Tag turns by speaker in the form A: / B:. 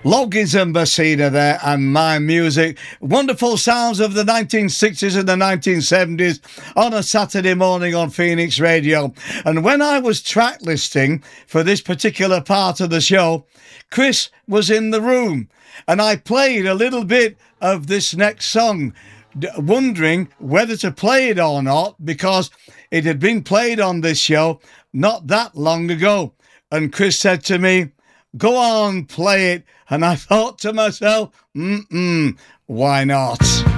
A: Loggins and Messina there, and My Music. Wonderful sounds of the 1960s and the 1970s on a Saturday morning on Phoenix Radio. And when I was track listing for this particular part of the show, Chris was in the room, and I played a little bit of this next song, wondering whether to play it or not, because it had been played on this show not that long ago. And Chris said to me, "Go on, play it." And I thought to myself, why not?